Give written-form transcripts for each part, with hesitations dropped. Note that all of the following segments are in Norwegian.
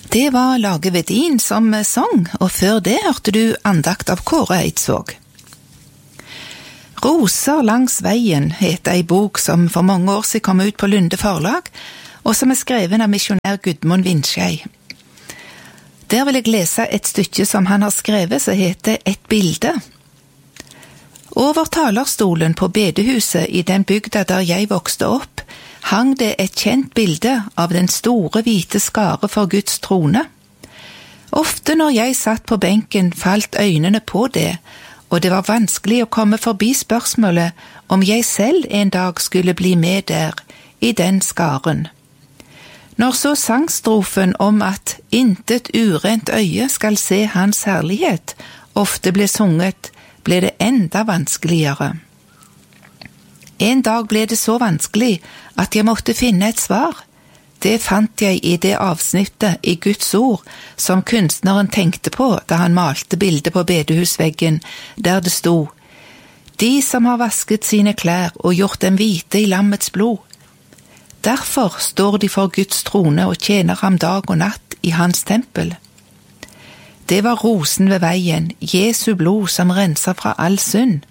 Det var Lage Vedin som sang, og før det hørte du andakt av Kåre Eidsvåg. Roser langs veien heter ei bok som for mange år siden kom ut på Lunde forlag, og som skrevet av misjonær Gudmund Vinskjei. Der vil jeg lese et stykke som han har skrevet, som heter Et bilde. Over talerstolen på bedehuset i den bygda der jeg vokste opp, hang det et kjent bilde av den store hvite skare for Guds trone. Ofte når jeg satt på benken falt øynene på det, og det var vanskelig å komme forbi spørsmålet om jeg selv en dag skulle bli med der, i den skaren. Når så sangstrofen om at intet urent øye skal se hans herlighet ofte ble sunget, ble det enda vanskeligere. En dag ble det så vanskelig at jeg måtte finne et svar. Det fant jeg i det avsnittet i Guds ord som kunstneren tenkte på da han malte bildet på bedehusveggen, der det sto: De som har vasket sine klær og gjort dem hvite i lammets blod. Derfor står de for Guds trone og tjener ham dag og natt i hans tempel. Det var rosen ved veien, Jesu blod som renser fra all synd.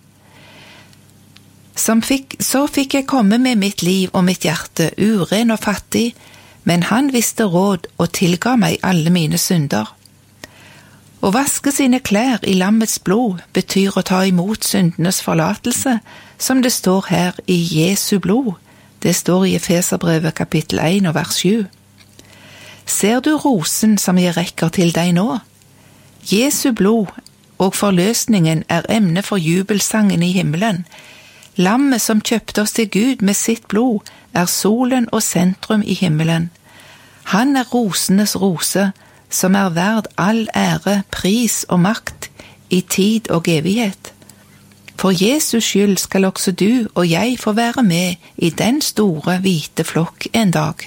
Så fikk jeg komme med mitt liv og mitt hjerte, uren og fattig, men han visste råd og tilga meg alle mine synder. Å vaske sine klær i lammets blod betyr å ta imot syndenes forlatelse, som det står her i Jesu blod. Det står i Efeserbrevet kapittel 1 og vers 7. Ser du rosen som jeg rekker til deg nå? Jesu blod og forløsningen er emne for jubelsangen i himmelen. Lammet som kjøpte oss til Gud med sitt blod, er solen og sentrum i himmelen. Han er rosenes rose, som er verd all ære, pris og makt, i tid og evighet. For Jesus skyld skal også du og jeg få være med i den store, hvite flokk en dag.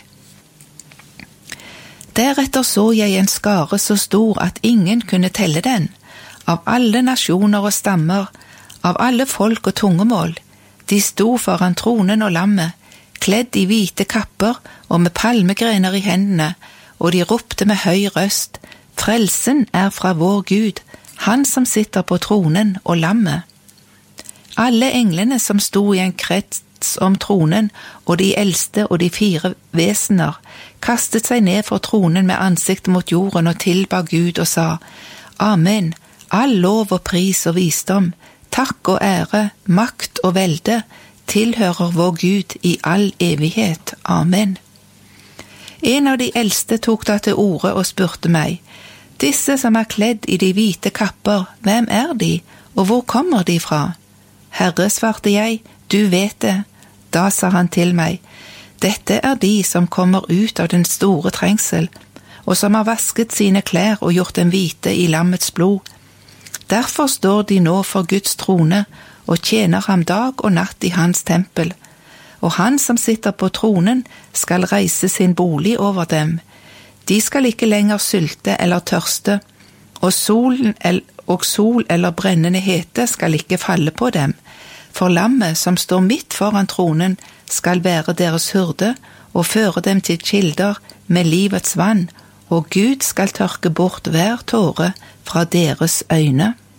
Deretter så jeg en skare så stor at ingen kunne telle den, av alle nasjoner og stammer, av alle folk og tungemål. De sto foran tronen og lammet, kledd i hvite kapper og med palmegrener i hendene, og de ropte med høy røst: Frelsen er fra vår Gud, han som sitter på tronen og lammet. Alle englene som sto i en krets om tronen, og de eldste og de 4 vesener, kastet seg ned for tronen med ansiktet mot jorden og tilba Gud og sa: Amen, all lov og pris og visdom, takk og ære, makt og velde, tilhører vår Gud i all evighet. Amen. En av de eldste tok da til orde og spurte meg: Disse som er kledd i de hvite kapper, hvem er de, og hvor kommer de fra? Herre, svarte jeg, du vet det. Da sa han til meg: Dette er de som kommer ut av den store trengsel, og som har vasket sine klær og gjort dem hvite i lammets blod. Derfor står de nå for Guds trone og tjener ham dag og natt i hans tempel. Og han som sitter på tronen skal reise sin bolig over dem. De skal ikke lenger sylte eller tørste, og sol eller brennende hete skal ikke falle på dem. For lammet som står midt foran tronen skal være deres hyrde og føre dem til kilder med livets vann, og Gud skal tørke bort hver tåre fra deres øyne.